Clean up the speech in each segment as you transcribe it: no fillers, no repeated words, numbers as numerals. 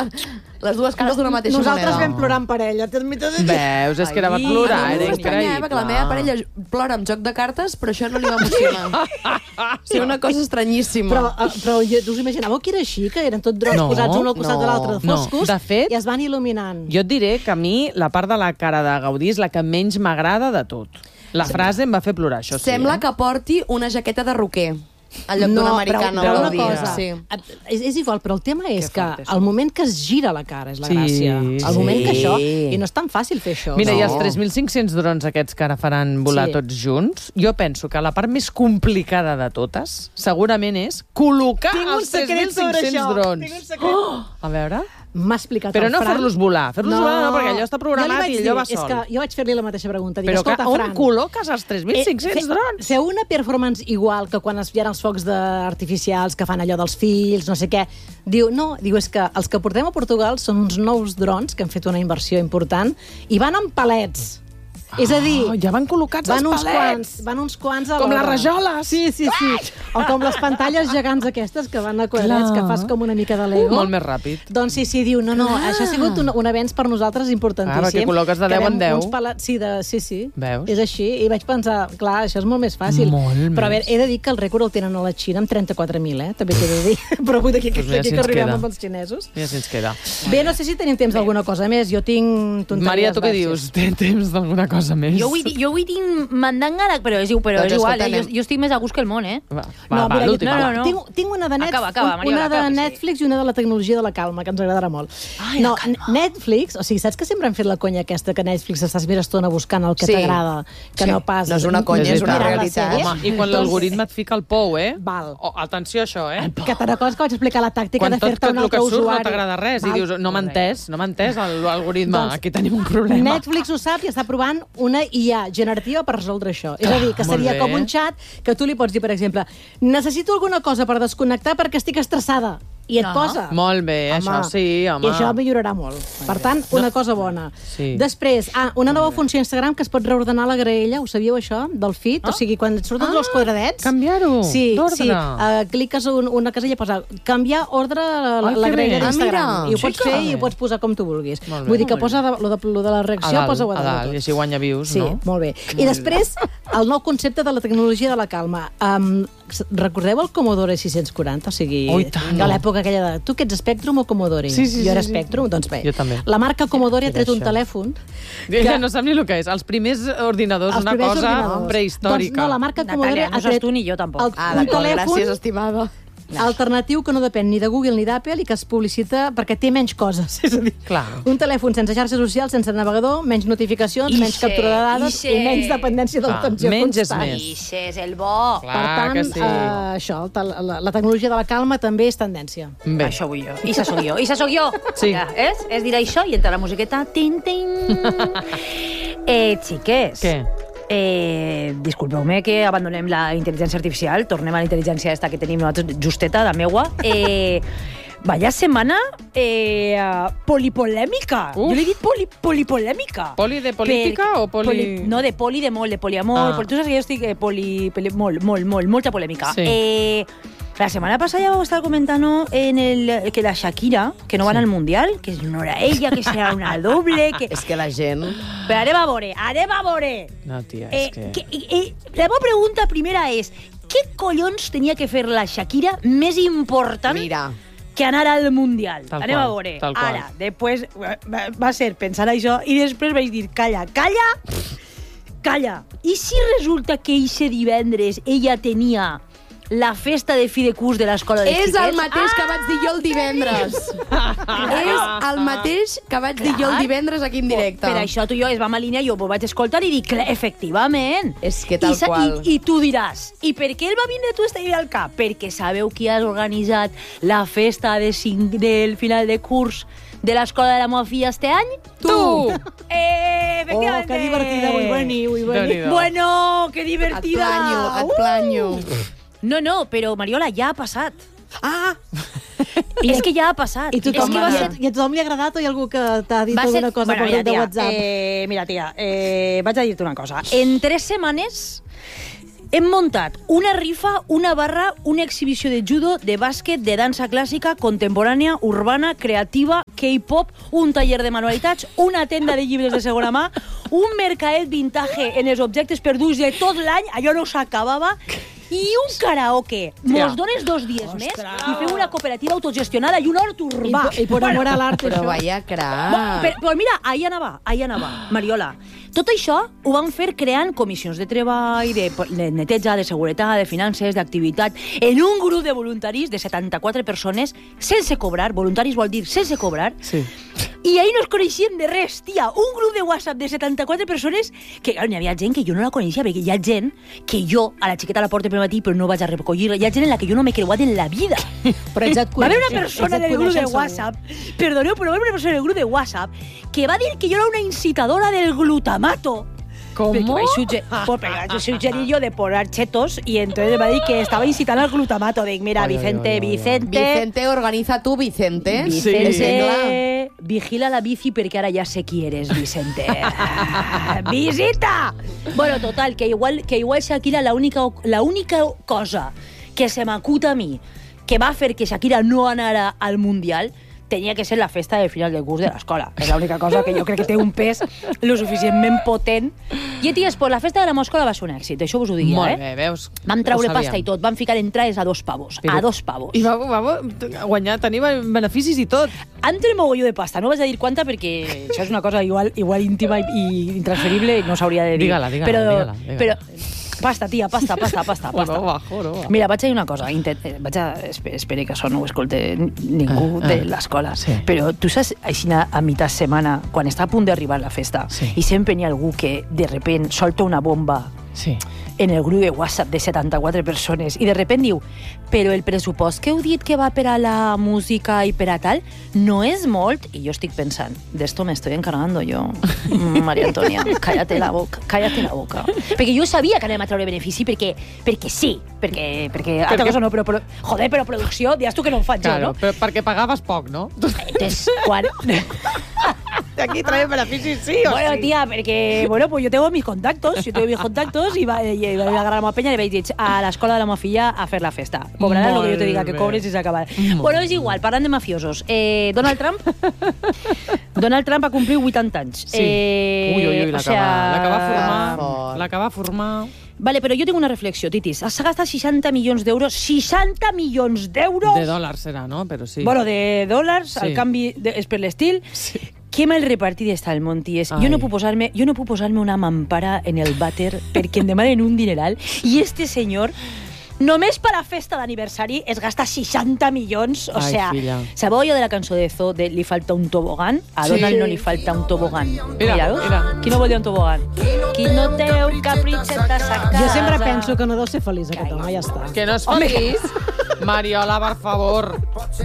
les dues cares d'una mateixa moneda. Nosaltres vam plorar en parella. Veus, és que era per plorar, era increïble. Que la meva parella plora amb joc de cartes, però això no li va emocionar. Sí, una cosa estranyíssima. Però us imaginàveu que era així, que eren tots drons posats un al costat de l'altre de foscos i es van il·luminant? Jo et diré que a mi la part de la cara de Gaudí és la que menys m'agrada de tot. La frase em va fer plorar, això sí. Sembla que porti una jaqueta de roquer en lloc d'una americana. Però una cosa, és igual, però el tema és que el moment que es gira la cara és la gràcia. El moment que això... I no és tan fàcil fer això. Mira, i els 3.500 drons aquests que ara faran volar tots junts, jo penso que la part més complicada de totes segurament és col·locar els 3.500 drons. Tinc un secret. A veure... M'ha explicat però el no Fran. fer-los volar. Fer-los volar no, perquè allò està programat i allò va sol. És que jo vaig fer-li la mateixa pregunta. Però on col·loques els 3.500 drons? Feu una performance igual que quan es veien els focs artificials que fan allò dels fils, no sé què. Diu, és que els que portem a Portugal són uns nous drons que han fet una inversió important i van amb palets. És a dir... ja van col·locats els palets! Van uns quants a com les rajoles! Sí. O com les pantalles gegants aquestes que van a quadrats, que fas com una mica de Lego. Molt més ràpid. Doncs sí, diu, no, això ha sigut un avenç per nosaltres importantíssim. Perquè col·loques de 10 en 10. Sí. Veus? És així. I vaig pensar, clar, això és molt més fàcil. Però a veure, he de dir que el rècord el tenen a la Xina amb 34.000, també t'he de dir. Però vull d'aquí que arribem amb els xinesos. Ja si ens queda. Bé, no sé si tenim temps d'alguna cosa més. Jo tinc tonteries. Maria, tu què dius? Tens temps d'alguna cosa més? Jo avui tinc mandangana, però és igual, jo estic més a gust que el món, Tinc una de Netflix i una de la tecnologia de la calma, que ens agradarà molt. Netflix, o sigui, saps que sempre han fet la conya aquesta que Netflix estàs més estona buscant el que t'agrada, que no pas... No és una conya, és una realitat. I quan l'algoritme et fica el pou, Val. Atenció a això, Que te'n recordes que vaig explicar la tàctica de fer-te un altre usuari. Quan tot el que surt no t'agrada res i dius, no m'ha entès l'algoritme, aquí tenim un problema. Netflix ho sap i està provant una IA generativa per resoldre això. És a dir, que seria com un xat que tu li pots dir, per exemple, necessito alguna cosa per desconnectar perquè estic estressada. I et posa. Molt bé, això sí, home. I això millorarà molt. Per tant, una cosa bona. Després, una nova funció a Instagram que es pot reordenar la graella, ho sabíeu això? Del feed? O sigui, quan et surten els quadradets... Canviar-ho d'ordre. Cliques una casella i posa canviar ordre la graella d'Instagram. I ho pots fer i ho pots posar com tu vulguis. Vull dir que posa lo de la reacció, posa-ho a dalt. I així guanya views, no? Sí, molt bé. I després, el nou concepte de la tecnologia de la calma. Recordeu el Commodore 640? O sigui, a l'època aquella de tu que ets Spectrum o Commodore? Jo era Spectrum, doncs bé. Jo també. La marca Commodore ha tret un telèfon... Ella no sap ni el que és. Els primers ordinadors, una cosa prehistòrica. Doncs no, la marca Commodore ha tret... No saps tu ni jo, tampoc. Un telèfon... Gràcies, estimada. Alternatiu que no depèn ni de Google ni d'Apple i que es publicita perquè té menys coses. És a dir, un telèfon sense xarxes socials, sense navegador, menys notificacions, menys captura de dades i menys dependència de l'atenció constant. Menys és més. Ix és el bo. Per tant, això, la tecnologia de la calma també és tendència. Bé. Això vull jo. Ixa sóc jo. Sí. És dir això i entra la musiqueta. Tin, tin. Xiques. Què? Disculpeu-me que abandonem la intel·ligència artificial, tornem a la intel·ligència esta que tenim nosaltres, justeta, de meua. Vaya setmana polipolèmica. Jo l'he dit polipolèmica. Poli de política o poli... No, de poli de molt, de poliamor. Tu saps que jo estic molta polèmica. La setmana passada ja vau estar comentant que la Shakira, que no van al Mundial, que no era ella, que serà una doble... És que la gent... Però anem a veure. No, tia, és que... La meva pregunta primera és, què collons tenia que fer la Shakira més important que anar al Mundial? Anem a veure. Ara, després va ser pensar això i després vaig dir, calla. I si resulta que eixe divendres ella tenia la festa de fi de curs de l'escola de xiquets? És el mateix que vaig dir jo el divendres. És el mateix que vaig dir jo el divendres aquí en directe. Per això tu i jo es vam alinear, jo ho vaig escoltar i dic, efectivament. És que tal qual. I tu diràs, i per què el va vindre tu esta idea al cap? Perquè sabeu qui ha organitzat la festa del final de curs de l'escola de la meva filla este any? Tu! Efectivament. Que divertida, vull venir. Bueno, que divertida. Et planyo. No, però Mariola, ja ha passat. És que ja ha passat. I a tothom li ha agradat o hi ha algú que t'ha dit alguna cosa per grup de WhatsApp? Mira, tia, vaig a dir-te una cosa. En 3 setmanes hem muntat una rifa, una barra, una exhibició de judo, de bàsquet, de dansa clàssica, contemporània, urbana, creativa, K-pop, un taller de manualitats, una tenda de llibres de segona mà, un mercadet vintage en els objectes perduts de tot l'any, allò no s'acabava, i un karaoke. Mos dones 2 dies més i fem una cooperativa autogestionada i un hort urbà. I por amor a l'art, Però això. vaya crac. Però mira, ahí anava, Mariola. Tot això ho van fer creant comissions de treball, de neteja, de seguretat, de finances, d'activitat, en un grup de voluntaris de 74 persones, sense cobrar, voluntaris vol dir sense cobrar, Sí. i ahir no es coneixien de res, tia. Un grup de WhatsApp de 74 persones que, clar, n'hi havia gent que jo no la coneixia, perquè hi ha gent que jo, a la xiqueta la porto per matí, però no vaig a recollir-la. Hi ha gent en la que jo no m'he creuat en la vida. Però ells et Va haver una coneixen, persona ells et del grup de coneixen WhatsApp, perdoneu, però va haver una persona del grup de WhatsApp que va dir que jo era una incitadora del glutamato. ¿Cómo? Porque sugerí yo de poner chetos y entonces me dijo que estaba incitando al glutamato. Dic, mira, Vicente, Vicente, organiza tu, Vicente. Vicente, vigila la bici perquè ara ja sé qui eres, Vicente. Visita! Bueno, total, que igual Shakira la única cosa que se m'acuta a mi que va fer que Shakira no anara al Mundial tenia que ser la festa de final de curs de l'escola. És l'única cosa que jo crec que té un pes lo suficientment potent. I, ties, pues la festa de la meva escola va ser un èxit, això vos ho diria, Molt bé, veus? Vam traure pasta i tot, vam ficar entrades a 2 pavos. Però- A 2 pavos. I va guanyar, tenir beneficis i tot. Entre mogolló de pasta, no vaig a dir quanta perquè això és una cosa igual íntima i intransferible i no s'hauria de dir. Dígala. Però pasta, tia, pasta. Juro. Mira, vaig a dir una cosa. Espero que això no ho escolte ningú de l'escola. Sí. Però tu saps, així a mitjà setmana, quan està a punt d'arribar la festa, Sí. i sempre hi ha algú que de repent solta una bomba Sí. en el grup de WhatsApp de 74 persones i de repent diu, però el pressupost que heu dit que va per a la música i per a tal, no és molt? I jo estic pensant, d'esto me estoy encargando yo. María Antonia, cállate la boca. Perquè jo sabia que anem a treure benefici perquè sí, perquè altra cosa no, però producció, dius tu que no ho faig Claro, jo, no? però perquè pagaves poc, no? Entonces, quan... Aquí traiem beneficis sí o Bueno, sí. tía, porque, bueno, pues yo tengo mis contactos y va a agarrar a la peña y le vaig dir a l'escola de la meva filla a fer la festa. Cobraràs el que jo te diga que cobres i s'acaba. Bueno, és igual, parlant de mafiosos. Donald Trump ha complit 80 anys. Sí. Ui, la que va formar. Vale, però jo tinc una reflexió, Titis. S'ha gastat 60 milions d'euros. 60 milions d'euros! De dòlars serà, no? Però sí. Bueno, de dòlars, Sí. al canvi és per l'estil. Sí. Que mal repartit està el món, ties. Jo no puc posar-me una mampara en el vàter perquè em demanen un dineral i este senyor només per a festa d'aniversari es gasta 60 milions. O Ai, sea, filla. sabeu allò de la cançó de Zoo de Li falta un tobogán? A Sí. Donald no li falta un tobogán. Mira. Qui no vol dir un tobogán? Qui no té un capritxet a sa casa. Jo sempre penso que no deu ser feliç aquest home, ja està. Que no és feliç. Mariola, per favor.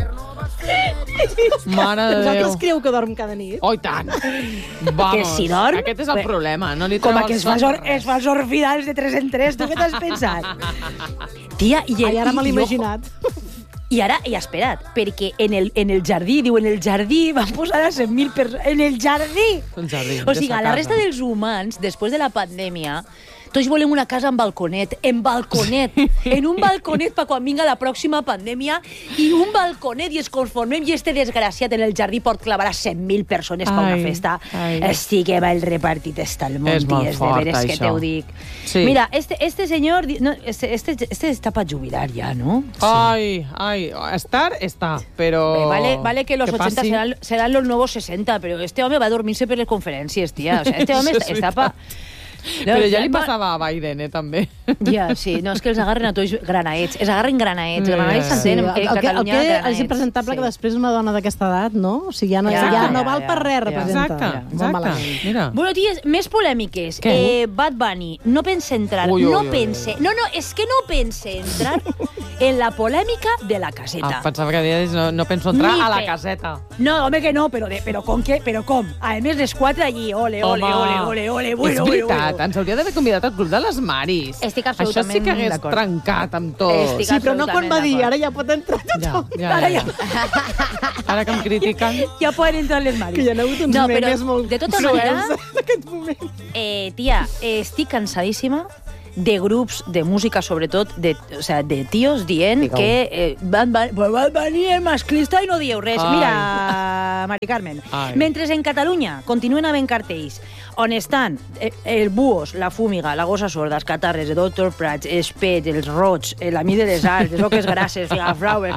Mare de Déu. Vosaltres creu que dorm cada nit? Oh, i tant. Vamos. Que si dorm... Aquest és el problema. No li Com treu que el es fa son. els orfidals de 3 en 3, tu què t'has pensat? Tia, Ai, ara me l'he imaginat. I espera't, perquè en el jardí, en el jardí van posar a 100.000 persones. En el jardí! El jardí, O sigui, de sa la casa. resta dels humans, després de la pandèmia, tots volem una casa amb balconet, en un balconet per quan vinga la pròxima pandèmia, i un balconet, i es conformem, i este desgraciat en el jardí pot clavar a 100.000 persones per una Ai, festa. ai. Estic que va el repartit està el món, És molt ties, de fort, veres que això. te ho dic. Sí. Mira, este senyor, no, este està per jubilar ja, no? Ai, estar, està, però... Vale que los 80 passi. serán los nuevos 60, pero este hombre va a dormirse per les conferències, tía. O sea, este hombre Això és està pa... Però ja li passava a Biden, també. Ja, sí, no, és que els agarren a tots granaets. Els agarren granaets. Granaets Sí. s'entén, el que Catalunya, és granaets. impresentable que després una dona d'aquesta edat, no? O sigui, ja no, Ja, ja no ja, val ja, per res ja. representar. Exacte. Mira. Bueno, ties, més polèmiques. Què? Bad Bunny, no pense entrar... Ui, No, és que no pense entrar en la polèmica de la caseta. Pensava que deies no penso entrar Ni a la pe- caseta. No, home que no, però com? A més, les 4 allí, ole, És veritat, ens hauria d'haver convidat al Club de les Maris. Estic Això sí absolutament que hagués d'acord. trencat amb tot. Estic Sí, però no quan va dir, absolutament ara ja pot entrar tothom. Ja. Ara que em critiquen... Ja poden entrar les maris. Que hi ha hagut uns No, però memes molt de tota cruels manera, en aquest moment. tia, estic cansadíssima de grups de música, sobretot, de tios dient que Bad Bunny és masclista i no dieu res. Mira, Mari Carmen, mentre en Catalunya continuen havent cartells on estan el Buos, la Fúmiga, la Gossa Sorda, els Catarres, el Dr. Prats, els Pets, els Roig, l'Amí de les Arts, les Oques Grasses, Figafrauer,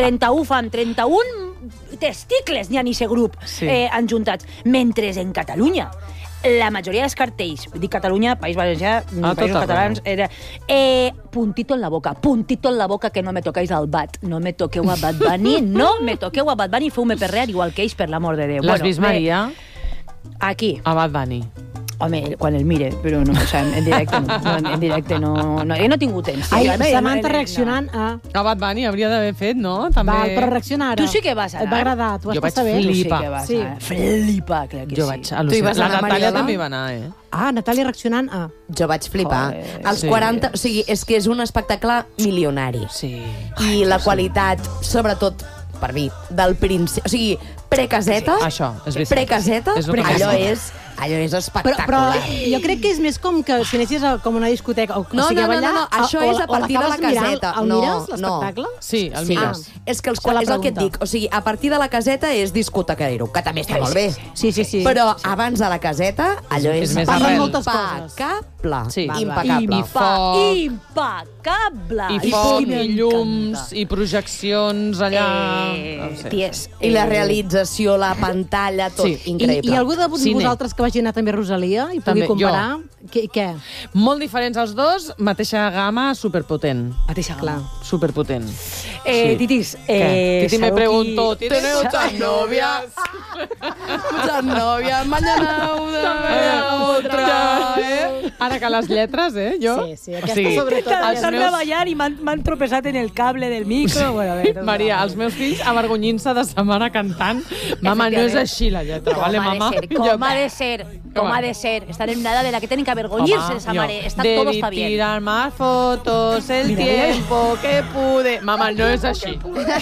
31 testicles n'hi ha en aquest grup enjuntats. Mentre en Catalunya la majoria dels cartells, dic Catalunya, País Valencià, Països Catalans, puntito en la boca que no me toqueu al bat. No me toqueu a Bad Bunny, feu-me perrear igual que ells, per l'amor de Déu. L'has vist, Maria? Aquí. A Bad Bunny. Home, quan el mire, però no, en directe no. Jo no he tingut temps. Samantha reaccionant a... A Bad Bunny hauria d'haver fet, no? També... Val, però reacciona ara. Tu sí que vas anar. Et va agradar, tu vas passar bé. Jo vaig flipar. Flipar, crec que sí. Jo vaig al·lucinar. La Natàlia també va anar, Natàlia reaccionant a... Jo vaig flipar. Als 40... O sigui, és que és un espectacle milionari. Sí. I la qualitat, sobretot, per mi, del principi... O sigui, precaseta... Això, és veritat. Precaseta, allò és espectacular. Però jo crec que és més com que si anessis com una discoteca... No, això és a partir de la caseta. El mires, l'espectacle? Sí, el mires. És que és el que et dic. O sigui, a partir de la caseta és discotequero, que també està molt bé. Sí. Però abans de la caseta, allò és impecable. Impecable. Impecable. I foc, i llums, i projeccions allà... I la realització, la pantalla, tot increïble. I algú de vosaltres que vagi anar també a Rosalia i pugui comparar? Què? Molt diferents els dos, mateixa gamma, superpotent. Mateixa gamma. Superpotent. Titis, Titi me preguntó, ¿tienes muchas novias? Muchas novias, mañana una, otra, Ara que les lletres, jo... Sí, aquesta sobretot. Estan treballant i m'han tropezat en el cable del micro. Maria, els meus fills avergonyint-se de sa mare cantant. Mama, no és així la lletra, vale, mama? Com ha de ser. Estan en nada de la que tenen que avergonyir-se de sa mare. Todo está bien. Debí tirar más fotos el tiempo que pude. Mama, no és així.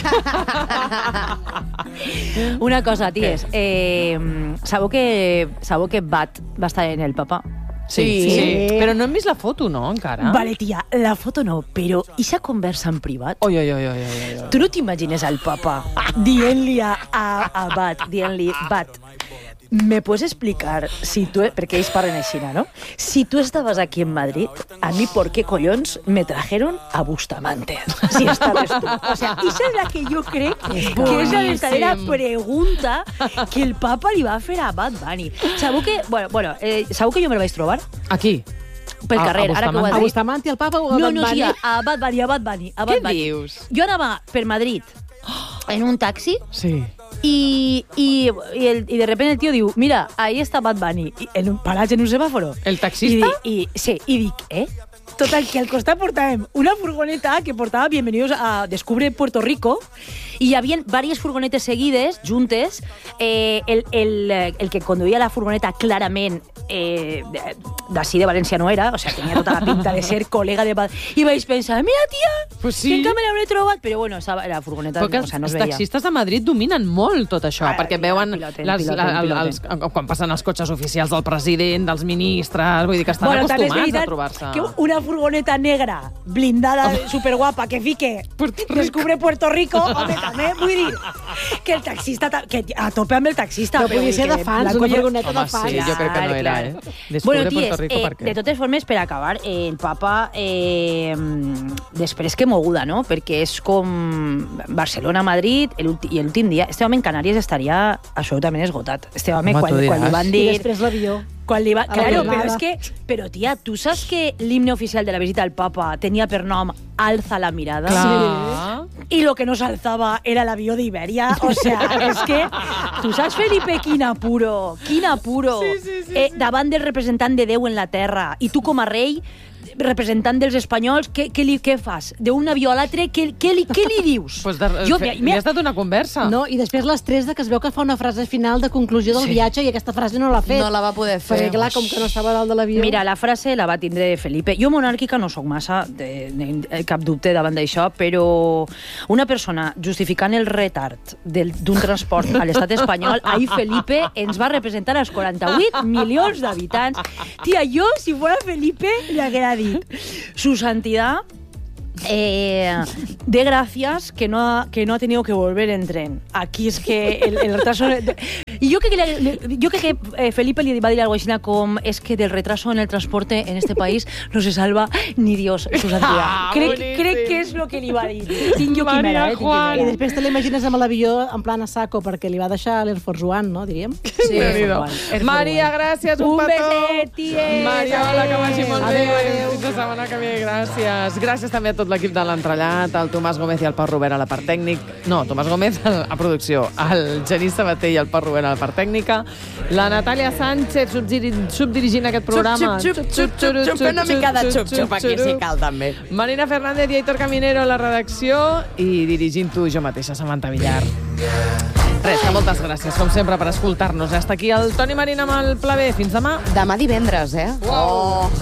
Una cosa, ties. Sabeu que Bat va estar en el Papa? Sí. Però no hem vist la foto, no, encara? Vale, tia, la foto no, però ixa conversa en privat... Oi. Tu no t'imagines al papa dient-li a Bat, dient-li, Bat, ¿me puedes explicar si tú, porque ells parlen així, ¿no? Si tú estabas aquí en Madrid, a mí por qué collons me trajeron a Bustamante? Si estabas tú. O sea, esa es la que yo creo que es la verdadera pregunta que el papa li va fer a Bad Bunny. Sabeu que, bueno, sabeu que jo me la vaig trobar? Aquí? Pel carrer, ara que ho has dit. A Bustamante, al papa o a Bad Bunny? No, sí, a Bad Bunny. Què dius? Jo anava per Madrid en un taxi. Sí. Y de repente el tío diu, mira, ahí está Bad Bunny, parats en un semàforo. El taxista? Sí, i dic, Total, que al costat portàvem una furgoneta que portava Bienvenidos a Descubre Puerto Rico i hi havia diverses furgonetes seguides, juntes. El que conduïa la furgoneta clarament d'ací de València no era, o sea, tenia tota la pinta de ser col·lega de... I vaig pensar, mira, tia, pues sí. que me l'hauré trobat. Però bueno, la furgoneta no es veia. Els taxistes de Madrid dominen molt tot això, perquè veuen quan passen els cotxes oficials del president, dels ministres, vull dir que estan acostumats a trobar-se. Que una furgoneta negra, blindada, superguapa, que fique Descubre Puerto Rico, home, també, vull dir, que el taxista, que a tope amb el taxista. No podia ser de fans, una furgoneta de fans. Sí, jo crec que no era, Descubre Puerto Rico, per què? De totes formes, per acabar, el papa, després que moguda, no? Perquè és com Barcelona-Madrid, i l'últim dia, este home en Canàries estaria absolutament esgotat. Este home, quan li van dir... I després l'avió. Claro, pero es que... Pero, tía, ¿tú sabes que el himno oficial de la visita al Papa tenía per nom Alza la mirada? Clar. Sí. Y lo que nos alzaba era el avió d'Iberia. O sea, es que... ¿Tú sabes, Felipe, quin apuro? Sí. Davant del representant de Déu en la terra. I tu, com a rei, representant dels espanyols, què fas? D'un avió a l'altre, què li dius? Pues li has dat una conversa. No, i després l'estrès de que es veu que fa una frase final de conclusió del viatge i aquesta frase no l'ha fet. No la va poder fer. Perquè, clar, com que no estava dalt de l'avió... Mira, la frase la va tindre Felipe. Jo monàrquica no sóc massa, cap dubte davant d'això, però una persona justificant el retard d'un transport a l'estat espanyol, ahir Felipe ens va representar als 48 milions d'habitants. Tia, jo, si fuera Felipe, li haguera ha dit su santidad de gracias que no ha tenido que volver en tren. Aquí es que el retraso... Y yo creo que Felipe le va a decir algo así como es que del retraso en el transporte en este país no se salva ni Dios, su santidad. Crec que és el que li va dir. Tinc jo quimera, I després te l'imagines amb l'avió en plan a saco perquè li va deixar l'Air Force One, no, diríem? Sí, Maria, gràcies, un petó. beset, ties. Mariola, que vagi molt bé. Fins la setmana que ve, gràcies. Gràcies també a tot l'equip de l'Entrellat, al Tomàs Gómez i al Pau Robert a la part tècnic. No, Tomàs Gómez a producció, el Genís Sabater i el Pau Robert a la part tècnica, la Natàlia Sánchez subdirigint aquest programa. Xup, una mica de xup, aquí si cal també. Marina Fernández i Aitor Caminero a la redacció i dirigint-ho jo mateixa, Samantha Villar. Res, que moltes gràcies, com sempre, per escoltar-nos. Hasta aquí el Toni Marín amb el Pla B. Fins demà. Demà divendres, eh? Oh!